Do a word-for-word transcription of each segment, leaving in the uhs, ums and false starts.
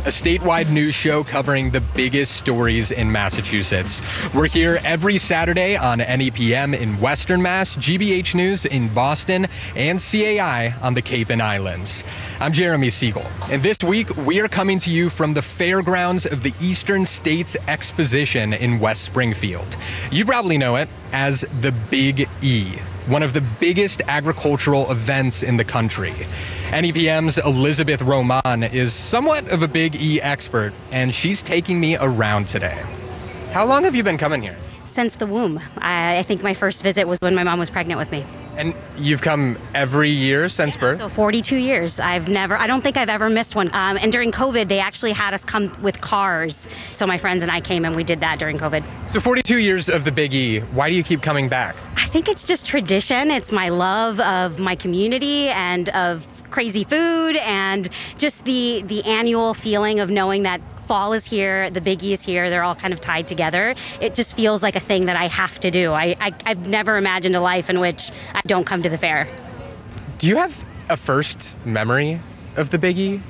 a statewide news show covering the biggest stories in Massachusetts. We're here every Saturday on N E P M in Western Mass, G B H News in Boston, and C A I on the Cape and Islands. I'm Jeremy Siegel, and this week we are coming to you from the fairgrounds of the Eastern States Exposition in West Springfield. You probably know it as the Big E, one of the biggest agricultural events in the country. N E P M's Elizabeth Roman is somewhat of a Big E expert, and she's taking me around today. How long have you been coming here? Since the womb. I, I think my first visit was when my mom was pregnant with me. And you've come every year since Yeah, birth? So forty-two years. I've never, I don't think I've ever missed one. Um, and during COVID, they actually had us come with cars. So my friends and I came and we did that during COVID. So forty-two years of the Big E. Why do you keep coming back? I think it's just tradition. It's my love of my community and of crazy food and just the, the annual feeling of knowing that fall is here, the Big E is here, they're all kind of tied together. It just feels like a thing that I have to do. I, I, I've never imagined a life in which I don't come to the fair. Do you have a first memory of the Big E?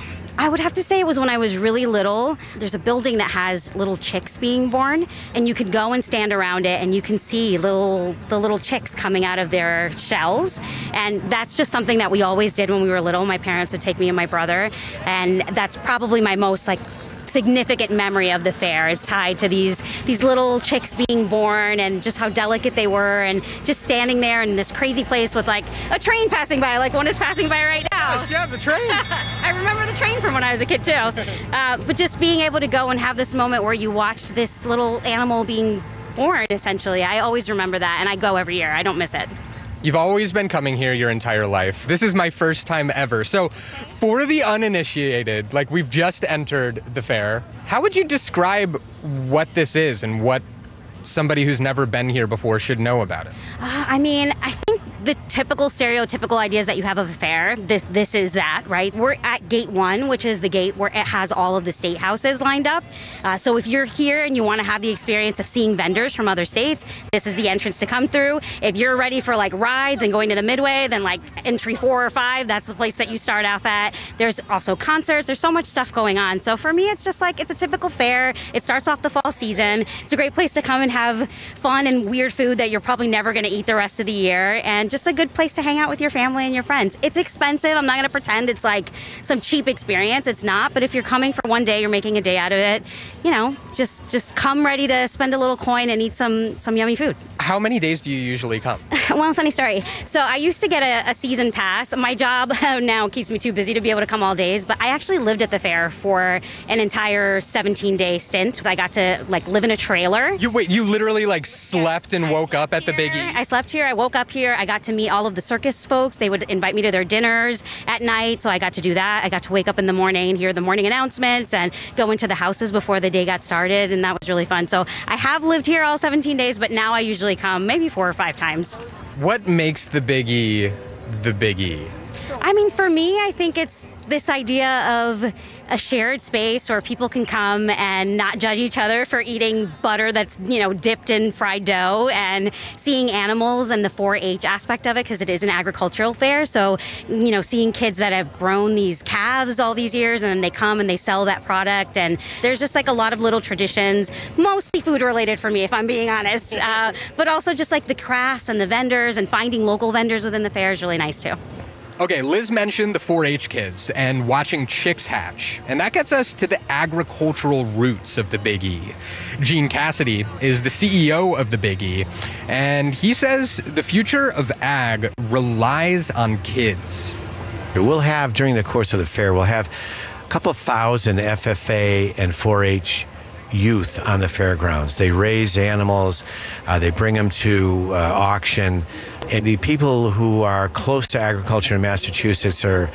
I would have to say it was when I was really little. There's a building that has little chicks being born, and you can go and stand around it and you can see little the little chicks coming out of their shells. And that's just something that we always did when we were little. My parents would take me and my brother, and that's probably my most like significant memory of the fair is tied to these these little chicks being born and just how delicate they were and just standing there in this crazy place with like a train passing by, like one is passing by right now. Yeah, the train. I remember the train from when I was a kid too. Uh, but just being able to go and have this moment where you watched this little animal being born, essentially. I always remember that, and I go every year. I don't miss it. You've always been coming here your entire life. This is my first time ever. So for the uninitiated, like we've just entered the fair, how would you describe what this is and what somebody who's never been here before should know about it? Uh, I mean, I think the typical stereotypical ideas that you have of a fair, this this is that, right? We're at gate one, which is the gate where it has all of the state houses lined up. Uh, so if you're here and you want to have the experience of seeing vendors from other states, this is the entrance to come through. If you're ready for like rides and going to the Midway, then like entry four or five, that's the place that you start off at. There's also concerts. There's so much stuff going on. So for me, it's just like, it's a typical fair. It starts off the fall season. It's a great place to come and have fun and weird food that you're probably never going to eat the rest of the year, and just a good place to hang out with your family and your friends. It's expensive. I'm not going to pretend it's like some cheap experience. It's not. But if you're coming for one day, you're making a day out of it, you know, just just come ready to spend a little coin and eat some some yummy food. How many days do you usually come? Well, funny story. So I used to get a, a season pass. My job now keeps me too busy to be able to come all days, but I actually lived at the fair for an entire seventeen day stint. I got to like live in a trailer. You wait, you literally like slept Yes, and I woke slept up at the here. Big E? I slept here. I woke up here. I got to meet all of the circus folks. They would invite me to their dinners at night, so I got to do that. I got to wake up in the morning, hear the morning announcements, and go into the houses before the day got started, and that was really fun. So I have lived here all seventeen days, but now I usually come maybe four or five times. What makes the Big E the Big E? I mean, for me, I think it's this idea of a shared space where people can come and not judge each other for eating butter that's, you know, dipped in fried dough, and seeing animals and the four H aspect of it, because it is an agricultural fair. So, you know, seeing kids that have grown these calves all these years, and then they come and they sell that product. And there's just like a lot of little traditions, mostly food related for me, if I'm being honest. Uh, but also just like the crafts and the vendors, and finding local vendors within the fair is really nice too. Okay, Liz mentioned the four H kids and watching chicks hatch, and that gets us to the agricultural roots of the Big E. Gene Cassidy is the C E O of the Big E, and he says the future of ag relies on kids. We'll have, during the course of the fair, we'll have a couple thousand F F A and four H youth on the fairgrounds. They raise animals, uh, they bring them to uh, auction, and the people who are close to agriculture in Massachusetts are,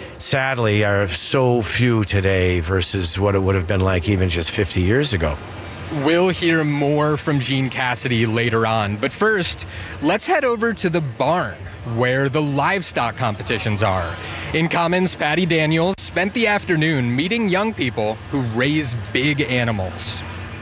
sadly, are so few today versus what it would have been like even just fifty years ago. We'll hear more from Gene Cassidy later on, but first, let's head over to the barn where the livestock competitions are. In Commons, Patty Daniels spent the afternoon meeting young people who raise big animals.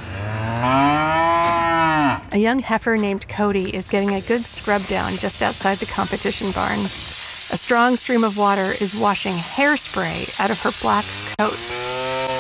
A young heifer named Cody is getting a good scrub down just outside the competition barn. A strong stream of water is washing hairspray out of her black coat.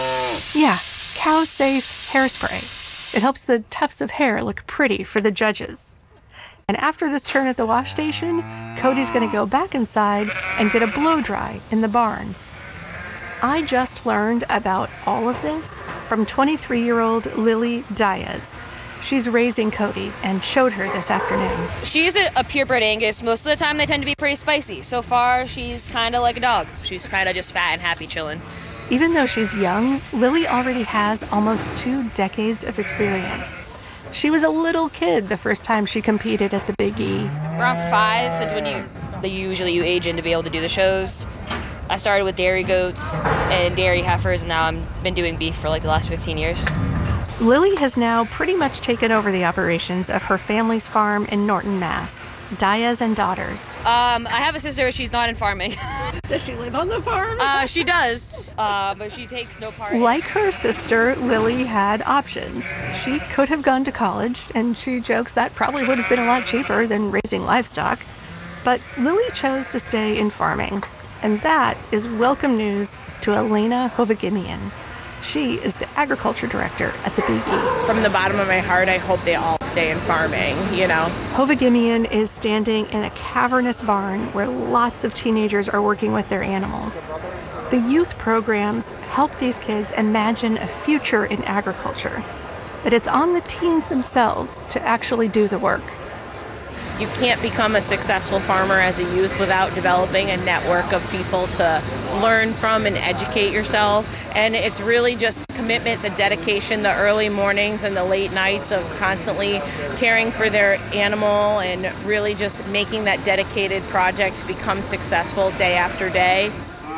Yeah, cow-safe hairspray. It helps the tufts of hair look pretty for the judges. And after this turn at the wash station, Cody's going to go back inside and get a blow dry in the barn. I just learned about all of this from twenty-three-year-old Lily Diaz. She's raising Cody and showed her this afternoon. She's a, a purebred Angus. Most of the time they tend to be pretty spicy. So far, she's kind of like a dog. She's kind of just fat and happy chilling. Even though she's young, Lily already has almost two decades of experience. She was a little kid the first time she competed at the Big E. Around five, that's when you they usually you age in to be able to do the shows. I started with dairy goats and dairy heifers, and now I've been doing beef for like the last fifteen years. Lily has now pretty much taken over the operations of her family's farm in Norton, Mass. Diaz and Daughters. Um, I have a sister. She's not in farming. Does she live on the farm? uh, she does, uh, but she takes no part. Like her sister, Lily had options. She could have gone to college, and she jokes that probably would have been a lot cheaper than raising livestock. But Lily chose to stay in farming, and that is welcome news to Elena Hovagimian. She is the agriculture director at the Big E. From the bottom of my heart, I hope they all stay in farming, you know. Hovagimian is standing in a cavernous barn where lots of teenagers are working with their animals. The youth programs help these kids imagine a future in agriculture, but it's on the teens themselves to actually do the work. You can't become a successful farmer as a youth without developing a network of people to learn from and educate yourself. And it's really just commitment, the dedication, the early mornings and the late nights of constantly caring for their animal and really just making that dedicated project become successful day after day.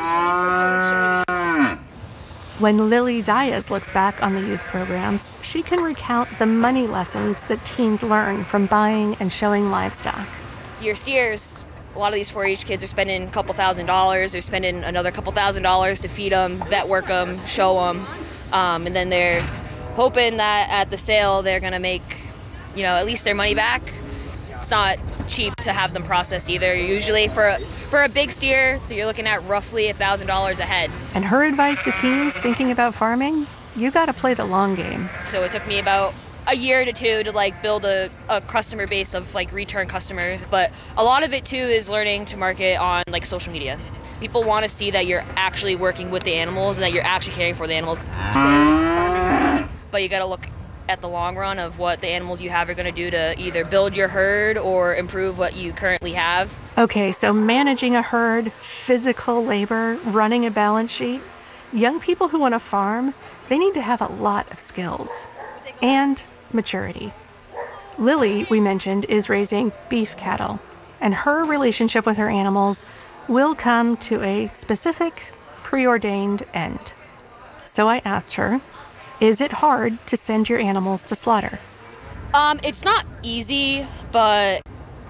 When Lily Diaz looks back on the youth programs, she can recount the money lessons that teens learn from buying and showing livestock. Your steers, a lot of these four H kids are spending a couple thousand dollars. They're spending another couple thousand dollars to feed them, vet work them, show them. Um, and then they're hoping that at the sale they're going to make, you know, at least their money back. It's not cheap to have them processed either. Usually for a, for a big steer, you're looking at roughly one thousand dollars a head. And her advice to teens thinking about farming? You got to play the long game. So it took me about a year to two to like build a, a customer base of like return customers. But a lot of it too is learning to market on like social media. People want to see that you're actually working with the animals and that you're actually caring for the animals. But you got to look at the long run of what the animals you have are going to do to either build your herd or improve what you currently have. Okay, so managing a herd, physical labor, running a balance sheet. Young people who want to farm, they need to have a lot of skills and maturity. Lily, we mentioned, is raising beef cattle, and her relationship with her animals will come to a specific, preordained end. So I asked her, is it hard to send your animals to slaughter? Um, it's not easy, but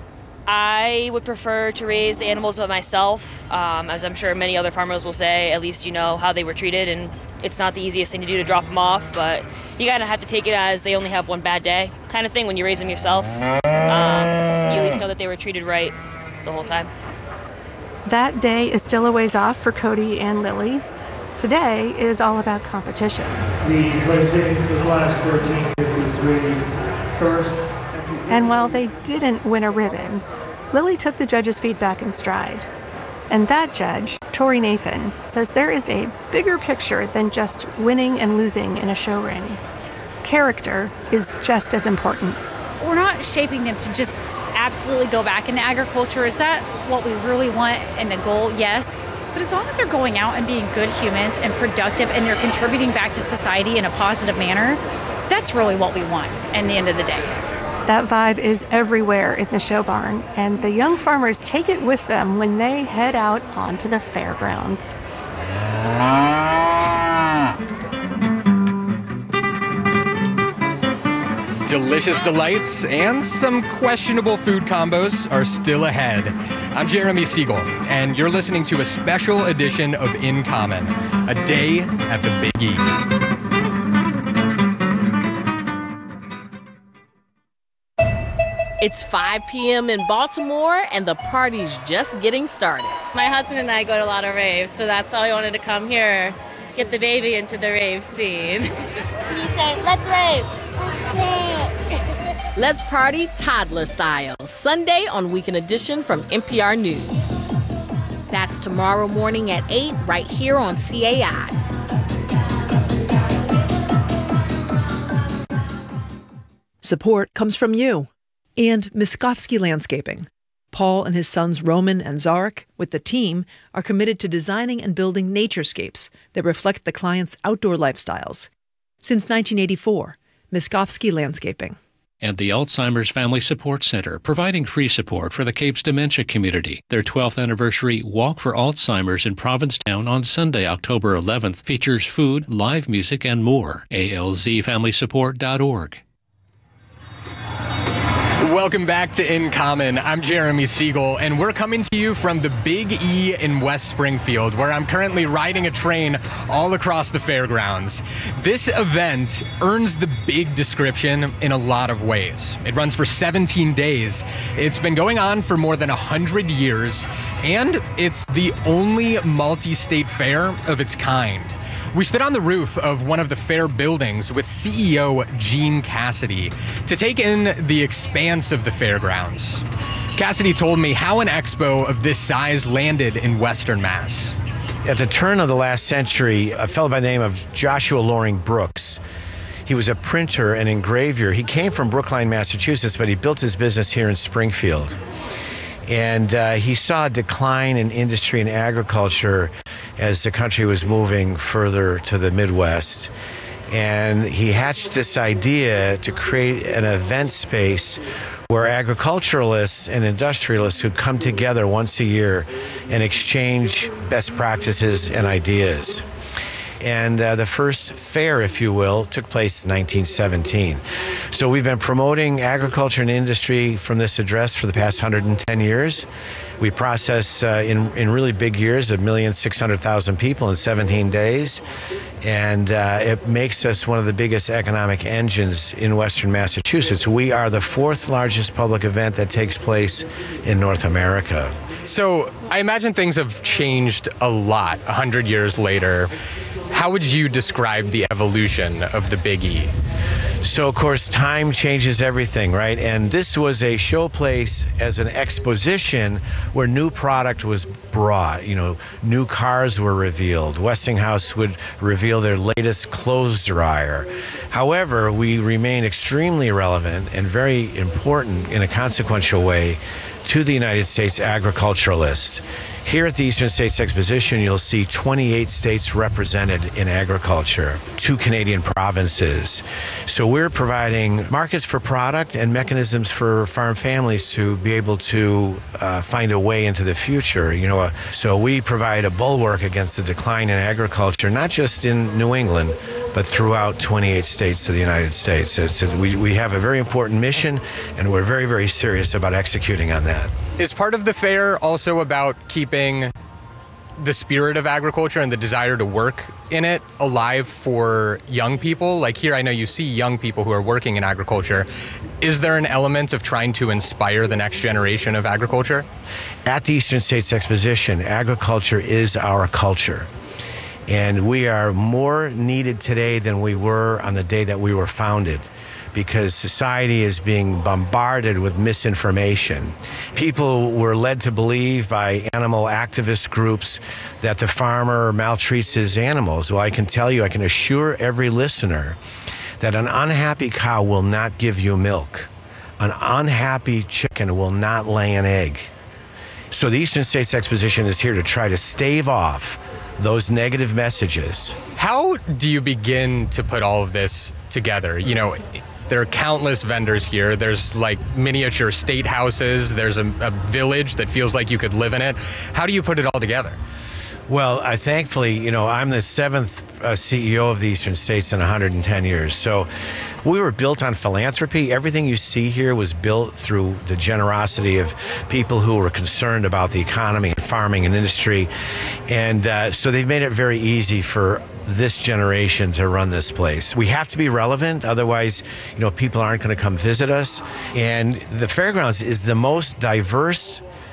I would prefer to raise the animals by myself. Um, as I'm sure many other farmers will say, at least you know how they were treated, and it's not the easiest thing to do to drop them off, but you gotta have to take it as they only have one bad day kind of thing when you raise them yourself. Um, you at least know that they were treated right the whole time. That day is still a ways off for Cody and Lily. Today is all about competition. The placing for class thirteen fifty-three first. And while they didn't win a ribbon, Lily took the judges' feedback in stride. And that judge, Tori Nathan, says there is a bigger picture than just winning and losing in a show ring. Character is just as important. We're not shaping them to just absolutely go back into agriculture. Is that what we really want and the goal? Yes. But as long as they're going out and being good humans and productive and they're contributing back to society in a positive manner, that's really what we want at the end of the day. That vibe is everywhere in the show barn, and the young farmers take it with them when they head out onto the fairgrounds. Delicious delights and some questionable food combos are still ahead. I'm Jeremy Siegel, and you're listening to a special edition of In Common, a day at the Big E. It's five p.m. in Baltimore, and the party's just getting started. My husband and I go to a lot of raves, so that's why I wanted to come here get the baby into the rave scene. You say, let's rave. Let's party toddler style. Sunday on Weekend Edition from N P R News. That's tomorrow morning at eight right here on C A I. Support comes from you and Miskovsky Landscaping. Paul and his sons Roman and Zarek, with the team, are committed to designing and building naturescapes that reflect the client's outdoor lifestyles. Since nineteen eighty-four, Miskovsky Landscaping. And the Alzheimer's Family Support Center, providing free support for the Cape's dementia community. Their twelfth anniversary Walk for Alzheimer's in Provincetown on Sunday, October eleventh, features food, live music, and more. A L Z family support dot org. Welcome back to In Common. I'm Jeremy Siegel, and we're coming to you from the Big E in West Springfield, where I'm currently riding a train all across the fairgrounds. This event earns the big description in a lot of ways. It runs for seventeen days. It's been going on for more than one hundred years, and it's the only multi-state fair of its kind. We stood on the roof of one of the fair buildings with C E O Gene Cassidy to take in the expanse of the fairgrounds. Cassidy told me how an expo of this size landed in Western Mass. At the turn of the last century, a fellow by the name of Joshua Loring Brooks, he was a printer and engraver. He came from Brookline, Massachusetts, but he built his business here in Springfield. And uh, he saw a decline in industry and agriculture as the country was moving further to the Midwest. And he hatched this idea to create an event space where agriculturalists and industrialists could come together once a year and exchange best practices and ideas. And uh, the first fair, if you will, took place in nineteen seventeen. So we've been promoting agriculture and industry from this address for the past one hundred ten years. We process uh, in, in really big years a million six hundred thousand people in seventeen days. And uh, it makes us one of the biggest economic engines in Western Massachusetts. We are the fourth largest public event that takes place in North America. So I imagine things have changed a lot one hundred years later. How would you describe the evolution of the Big E? So, of course, time changes everything, right? And this was a showplace as an exposition where new product was brought. You know, new cars were revealed. Westinghouse would reveal their latest clothes dryer. However, we remain extremely relevant and very important in a consequential way to the United States agriculturalists. Here at the Eastern States Exposition, you'll see twenty-eight states represented in agriculture, two Canadian provinces. So we're providing markets for product and mechanisms for farm families to be able to uh, find a way into the future. You know, uh, so we provide a bulwark against the decline in agriculture, not just in New England, but throughout twenty-eight states of the United States. It's, we, we have a very important mission, and we're very, very serious about executing on that. Is part of the fair also about keeping the spirit of agriculture and the desire to work in it alive for young people? Like here, I know you see young people who are working in agriculture. Is there an element of trying to inspire the next generation of agriculture? At the Eastern States Exposition, agriculture is our culture. And we are more needed today than we were on the day that we were founded, because society is being bombarded with misinformation. People were led to believe by animal activist groups that the farmer maltreats his animals. Well, I can tell you, I can assure every listener that an unhappy cow will not give you milk. An unhappy chicken will not lay an egg. So the Eastern States Exposition is here to try to stave off those negative messages. How do you begin to put all of this together? You know, there are countless vendors here. There's like miniature state houses. There's a, a village that feels like you could live in it. How do you put it all together? Well, I thankfully, you know, I'm the seventh uh, C E O of the Eastern States in one hundred ten years. So we were built on philanthropy. Everything you see here was built through the generosity of people who were concerned about the economy and farming and industry. And uh, so they've made it very easy for this generation to run this place. We have to be relevant, otherwise, you know, people aren't going to come visit us. And the fairgrounds is the most diverse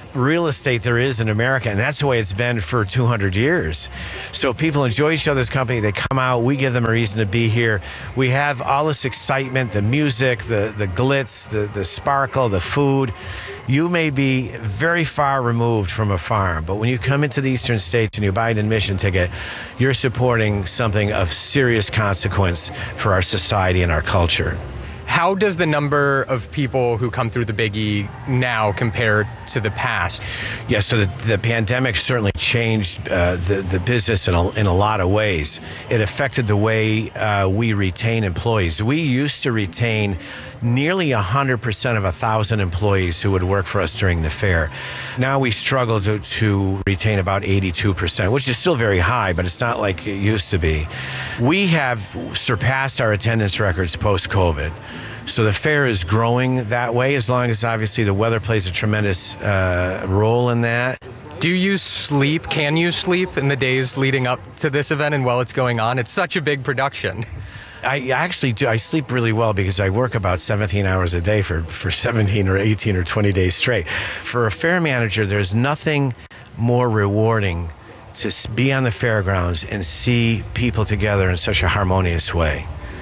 real estate there is in America, and that's the way it's been for two hundred years. So people enjoy each other's company. They come out. We give them a reason to be here. We have all this excitement, the music, the, the glitz, the, the sparkle, the food. You may be very far removed from a farm, but when you come into the Eastern States and you buy an admission ticket, you're supporting something of serious consequence for our society and our culture. How does the number of people who come through the Big E now compare to the past? Yeah, so the, the pandemic certainly changed uh, the, the business in a, in a lot of ways. It affected the way uh, we retain employees. We used to retain nearly one hundred percent of one thousand employees who would work for us during the fair. Now we struggle to, to retain about eighty-two percent, which is still very high, but it's not like it used to be. We have surpassed our attendance records post-COVID. So the fair is growing that way, as long as obviously the weather plays a tremendous uh, role in that. Do you sleep? Can you sleep in the days leading up to this event and while it's going on? It's such a big production. I actually do. I sleep really well because I work about seventeen hours a day for, for seventeen or eighteen or twenty days straight. For a fair manager, there's nothing more rewarding to be on the fairgrounds and see people together in such a harmonious way.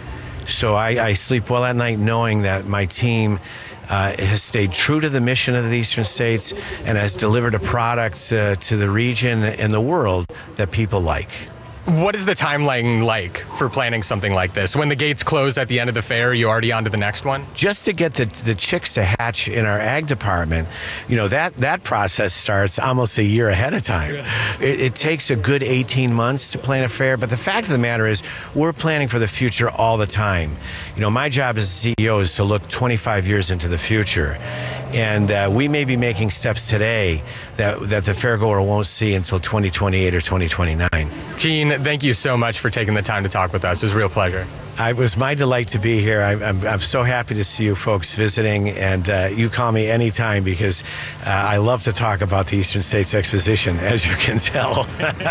So I, I sleep well at night knowing that my team uh, has stayed true to the mission of the Eastern States and has delivered a product uh, to the region and the world that people like. What is the timeline like for planning something like this? When the gates close at the end of the fair, are you already on to the next one? Just to get the, the chicks to hatch in our ag department, you know, that, that process starts almost a year ahead of time. Yeah. It, it takes a good eighteen months to plan a fair, but the fact of the matter is we're planning for the future all the time. You know, my job as a C E O is to look twenty-five years into the future. And uh, we may be making steps today that, that the fairgoer won't see until twenty twenty-eight or twenty twenty-nine. Gene, thank you so much for taking the time to talk with us. It was a real pleasure. It was my delight to be here. I, I'm, I'm so happy to see you folks visiting, and uh, you call me anytime because uh, I love to talk about the Eastern States Exposition, as you can tell.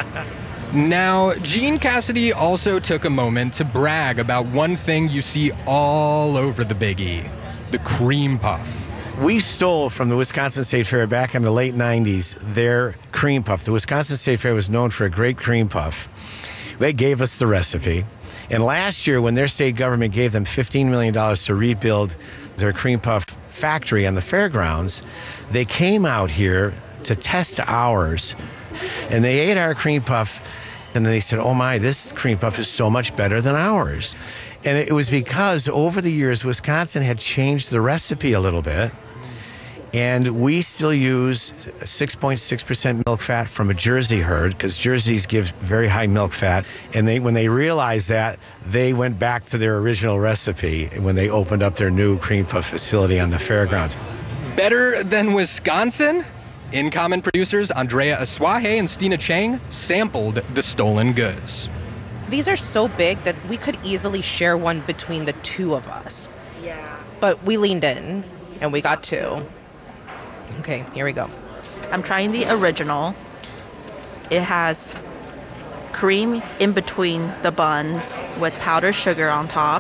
Now, Gene Cassidy also took a moment to brag about one thing you see all over the Big E, the cream puff. We stole from the Wisconsin State Fair back in the late nineties their cream puff. The Wisconsin State Fair was known for a great cream puff. They gave us the recipe. And last year, when their state government gave them fifteen million dollars to rebuild their cream puff factory on the fairgrounds, they came out here to test ours. And they ate our cream puff, and then they said, oh my, this cream puff is so much better than ours. And it was because over the years, Wisconsin had changed the recipe a little bit. And we still use six point six percent milk fat from a Jersey herd because Jerseys give very high milk fat. And they, when they realized that, they went back to their original recipe when they opened up their new cream puff facility on the fairgrounds. Better than Wisconsin? In Common producers Andrea Aswahe and Stina Chang sampled the stolen goods. These are so big that we could easily share one between the two of us. Yeah. But we leaned in and we got two. Okay, here we go. I'm trying the original. It has cream in between the buns with powdered sugar on top.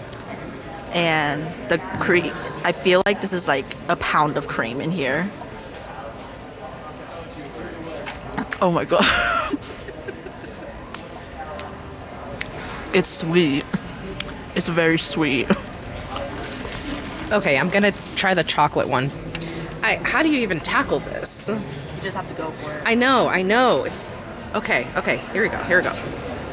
And the cream, I feel like this is like a pound of cream in here. Oh my god. It's sweet. It's very sweet. Okay, I'm gonna try the chocolate one. I, how do you even tackle this? You just have to go for it. I know, I know. Okay, okay, here we go, here we go.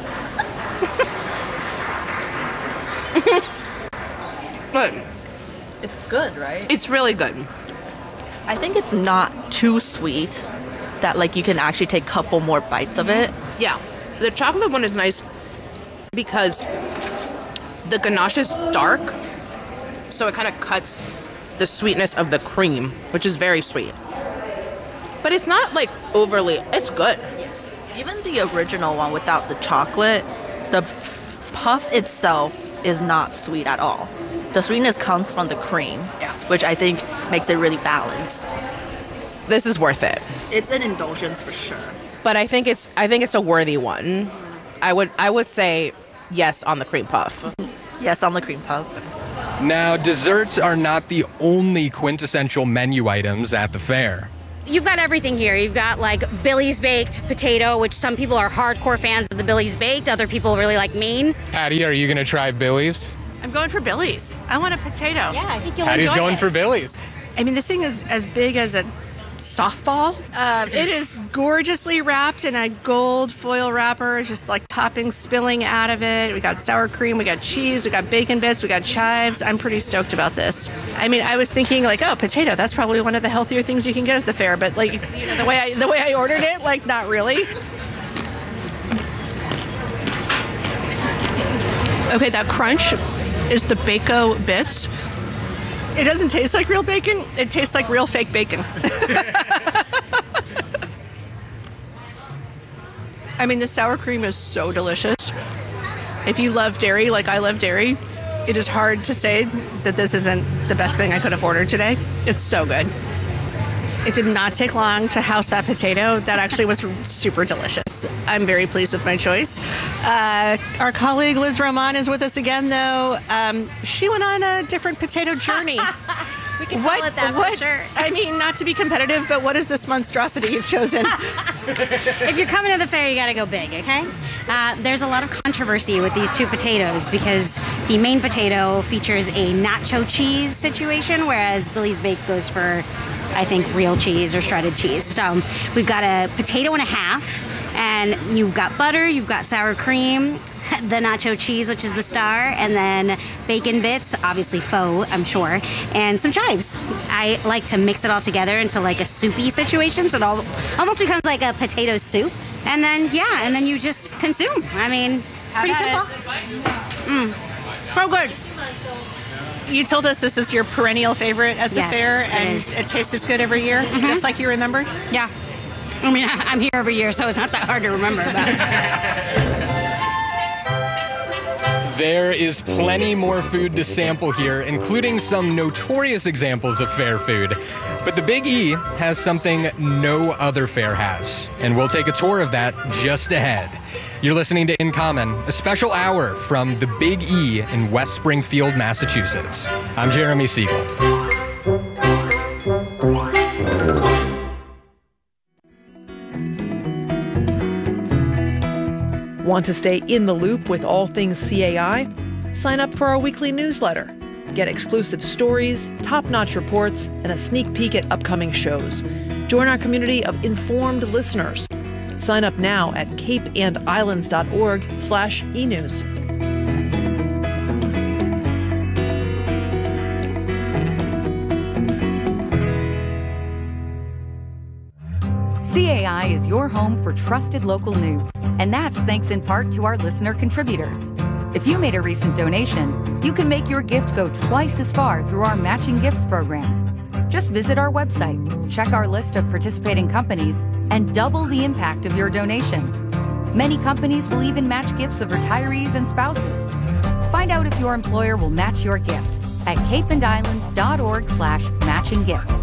But it's good, right? It's really good. I think it's not too sweet that like you can actually take a couple more bites of it. Yeah, the chocolate one is nice because the ganache is dark, so it kind of cuts the sweetness of the cream, which is very sweet. But it's not like overly, it's good. Even the original one without the chocolate, the puff itself is not sweet at all. The sweetness comes from the cream, yeah, which I think makes it really balanced. This is worth it. It's an indulgence for sure. But I think it's I think it's a worthy one. I would I would say yes on the cream puff. Yes on the cream puffs. Now, desserts are not the only quintessential menu items at the fair. you've got everything here. You've got like Billy's Baked potato, which some people are hardcore fans of the Billy's Baked. Other people really like Maine. Patty, are you going to try Billy's? I'm going for Billy's. I want a potato. Yeah, I think you'll Patty's enjoy going it. for Billy's. I mean, this thing is as big as a softball. Uh, it is gorgeously wrapped in a gold foil wrapper, just like toppings spilling out of it. We got sour cream, we got cheese, we got bacon bits, we got chives. I'm pretty stoked about this. I mean, I was thinking like, oh, potato, that's probably one of the healthier things you can get at the fair, but like, you know, the way I the way I ordered it, like, not really. Okay, that crunch is the Bako bits. It doesn't taste like real bacon. It tastes like real fake bacon. I mean, the sour cream is so delicious. If you love dairy like I love dairy, it is hard to say that this isn't the best thing I could have ordered today. It's so good. It did not take long to house that potato. That actually was super delicious. I'm very pleased with my choice. Uh, our colleague Liz Roman is with us again, though. Um, she went on a different potato journey. We can what, call it that what, for sure. I mean, not to be competitive, but what is this monstrosity you've chosen? If you're coming to the fair, you got to go big, okay? Uh, there's a lot of controversy with these two potatoes because the main potato features a nacho cheese situation, whereas Billy's Baked goes for, I think, real cheese or shredded cheese. So we've got a potato and a half, and you've got butter, you've got sour cream, the nacho cheese, which is the star, and then bacon bits, obviously faux, I'm sure, and some chives. I like to mix it all together into like a soupy situation, so it all almost becomes like a potato soup. And then, yeah, and then you just consume. I mean, How pretty about simple. Mm. So good. You told us this is your perennial favorite at the Yes, fair, it and is. it tastes as good every year, Mhm. just like you remembered? Yeah. I mean, I'm here every year, so it's not that hard to remember. But There is plenty more food to sample here, including some notorious examples of fair food. But the Big E has something no other fair has, and we'll take a tour of that just ahead. You're listening to In Common, a special hour from the Big E in West Springfield, Massachusetts. I'm Jeremy Siegel. Want to stay in the loop with all things C A I? Sign up for our weekly newsletter. Get exclusive stories, top-notch reports, and a sneak peek at upcoming shows. Join our community of informed listeners. Sign up now at capeandislands.org slash enews. C A I is your home for trusted local news, and that's thanks in part to our listener contributors. If you made a recent donation, you can make your gift go twice as far through our Matching Gifts program. Just visit our website, check our list of participating companies, and double the impact of your donation. Many companies will even match gifts of retirees and spouses. Find out if your employer will match your gift at capeandislands.org slash matching gifts.